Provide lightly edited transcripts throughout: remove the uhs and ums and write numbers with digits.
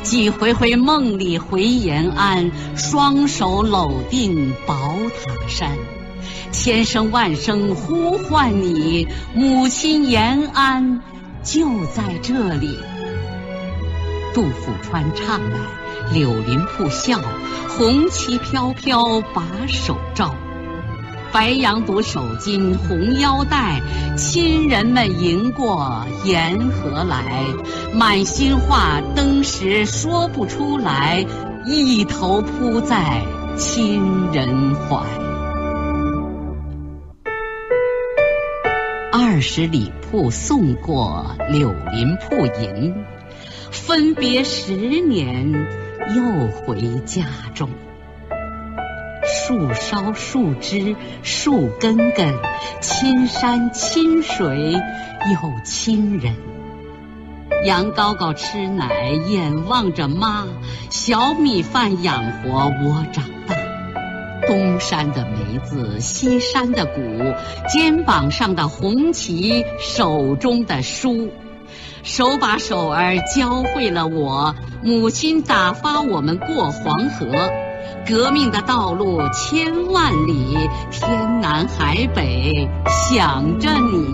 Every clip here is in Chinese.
几回回梦里回延安，双手搂定宝塔山。千声万声呼唤你，母亲延安就在这里。杜甫川唱来，柳林铺笑，红旗飘飘把手照。白羊肚手巾红腰带，亲人们迎过沿河来。满心话登时说不出来，一头扑在亲人怀。20里铺送过柳林铺迎，分别10年又回家中。树梢树枝树根根，亲山亲水有亲人。羊羔羔吃奶眼望着妈，小米饭养活我长大。东山的梅子西山的谷，肩膀上的红旗手中的书，手把手儿教会了我，母亲打发我们过黄河。革命的道路千万里，天南海北想着你。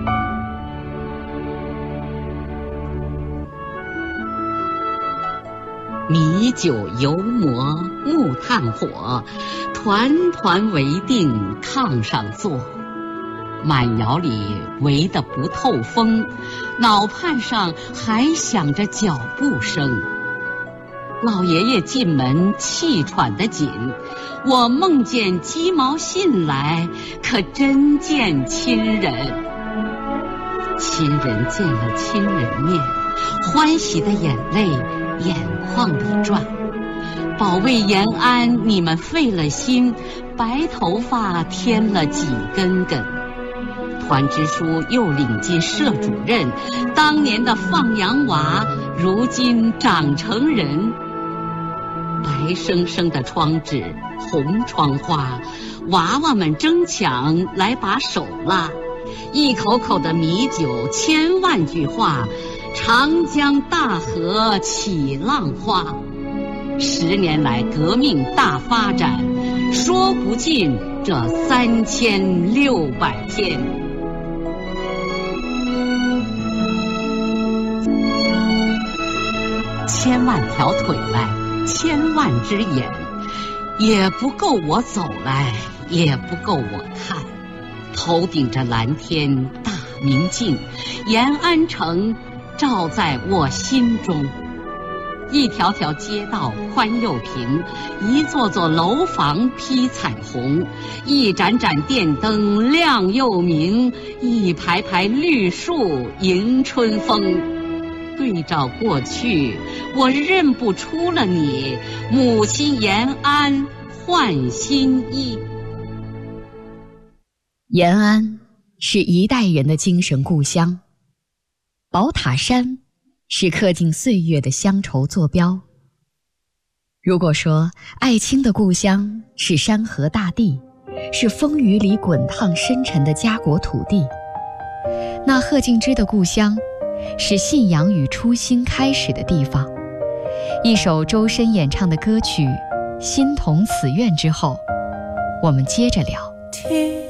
米酒油馍木炭火，团团围定炕上坐。满窑里围得不透风，脑畔上还响着脚步声。老爷爷进门气喘得紧，我梦见鸡毛信来，可真见亲人。亲人见了亲人面，欢喜的眼泪眼眶里转。保卫延安你们费了心，白头发添了几根根。团支书又领进社主任，当年的放羊娃如今长成人。白生生的窗纸红窗花，娃娃们争抢来把手拉。一口口的米酒千万句话，长江大河起浪花。10年来革命大发展，说不尽这3600天。千万条腿来，千万只眼，也不够我走来，也不够我看。头顶着蓝天大明镜，延安城照在我心中。一条条街道宽又平，一座座楼房披彩虹，一盏盏电灯亮又明，一排排绿树迎春风。对照过去，我认不出了你，母亲延安换新衣。 延安是一代人的精神故乡，宝塔山是刻进岁月的乡愁坐标。如果说艾青的故乡是山河大地，是风雨里滚烫深沉的家国土地，那贺敬之的故乡是信仰与初心开始的地方。一首周深演唱的歌曲《心同此愿》之后，我们接着聊。